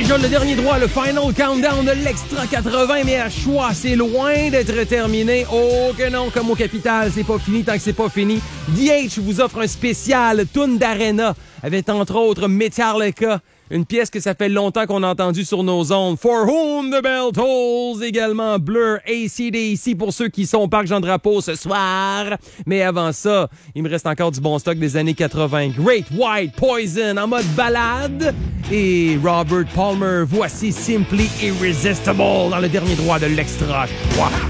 Déjà le dernier droit, le final countdown de l'Extra 80, mais à choix, c'est loin d'être terminé. Oh que non, comme au Capital, c'est pas fini tant que c'est pas fini. DH vous offre un spécial Tune d'Arena avec entre autres Metallica, une pièce que ça fait longtemps qu'on a entendue sur nos ondes. For Whom the Bell Tolls, également Blur, AC/DC pour ceux qui sont au Parc Jean-Drapeau ce soir. Mais avant ça, il me reste encore du bon stock des années 80. Great White Poison en mode balade. Et Robert Palmer, voici Simply Irresistible dans le dernier droit de l'Extra. Wow.